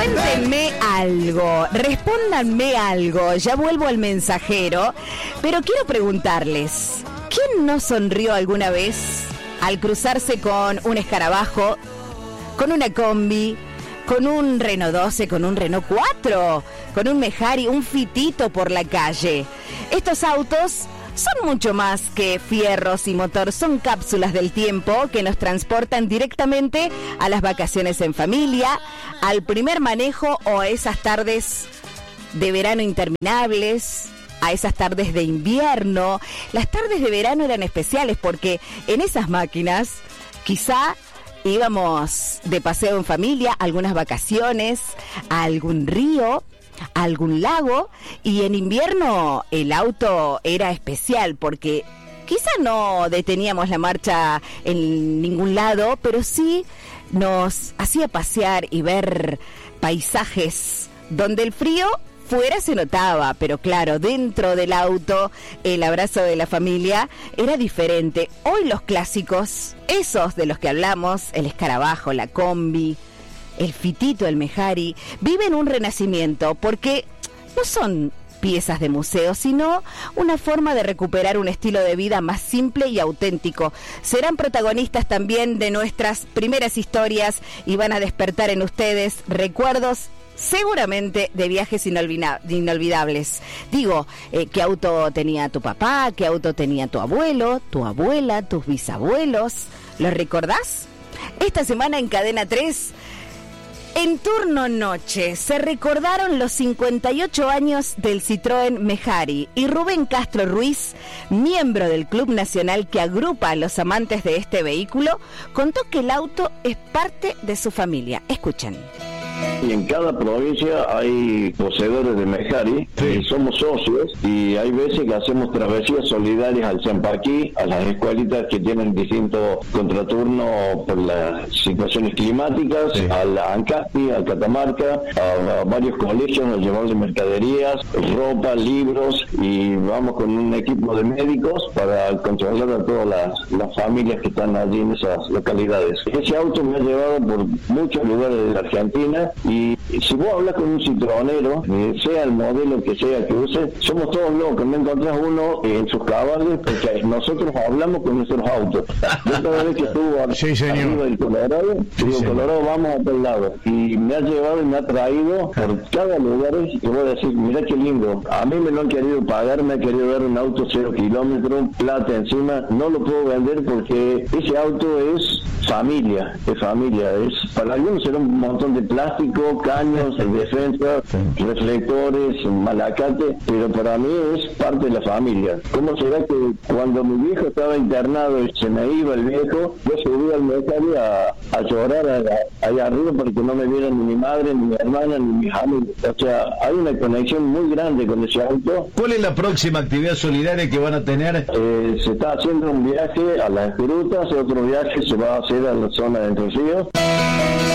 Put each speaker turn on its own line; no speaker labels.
Cuéntenme algo, respóndanme algo, ya vuelvo al mensajero, pero quiero preguntarles, ¿quién no sonrió alguna vez al cruzarse con un escarabajo, con una combi, con un Renault 12, con un Renault 4, con un Mejari, un Fitito por la calle? Estos autos son mucho más que fierros y motor, son cápsulas del tiempo que nos transportan directamente a las vacaciones en familia, al primer manejo o a esas tardes de verano interminables, a esas tardes de invierno. Las tardes de verano eran especiales porque en esas máquinas quizá íbamos de paseo en familia, a algunas vacaciones, a algún río, a algún lago, y en invierno el auto era especial porque quizá no deteníamos la marcha en ningún lado, pero sí nos hacía pasear y ver paisajes donde el frío fuera se notaba, pero claro, dentro del auto el abrazo de la familia era diferente. Hoy los clásicos, esos de los que hablamos, el escarabajo, la combi, el Fitito, el Mejari, viven un renacimiento porque no son piezas de museo, sino una forma de recuperar un estilo de vida más simple y auténtico. Serán protagonistas también de nuestras primeras historias y van a despertar en ustedes recuerdos seguramente de viajes inolvidables. Digo, ¿qué auto tenía tu papá? ¿Qué auto tenía tu abuelo, tu abuela, tus bisabuelos? ¿Los recordás? Esta semana en Cadena 3, en turno noche, se recordaron los 58 años del Citroën Mejari y Rubén Castro Ruiz, miembro del Club Nacional que agrupa a los amantes de este vehículo, contó que el auto es parte de su familia. Escuchen.
Y en cada provincia hay poseedores de Mejari, sí. Somos socios y hay veces que hacemos travesías solidarias al Champaquí, a las escuelitas que tienen distintos contraturnos por las situaciones climáticas, sí. A la Ancasti, a Catamarca, a varios colegios, nos llevamos de mercaderías, ropa, libros y vamos con un equipo de médicos para controlar a todas las familias que están allí en esas localidades. Ese auto me ha llevado por muchos lugares de la Argentina. Y si vos hablas con un citronero, sea el modelo que sea que use, somos todos locos, no encontrás uno en sus cabales, porque nosotros hablamos con nuestros autos. Yo cada vez que estuvo arriba del Colorado, digo, Colorado, vamos a tal lado. Y me ha llevado y me ha traído por cada lugar y voy a decir, mirá qué lindo. A mí me lo han querido pagar, me ha querido dar un auto 0 kilómetros, plata encima, no lo puedo vender porque ese auto es familia, para algunos será un montón de plástico, caños, defensa, reflectores, malacate, pero para mí es parte de la familia. ¿Cómo será que cuando mi viejo estaba internado y se me iba el viejo, yo subí al Mejari a llorar allá arriba porque no me vieran ni mi madre, ni mi hermana, ni mis amigos? O sea, hay una conexión muy grande con ese auto.
¿Cuál es la próxima actividad solidaria que van a tener?
Se está haciendo un viaje a las grutas, otro viaje se va a hacer a la zona de Entre Ríos.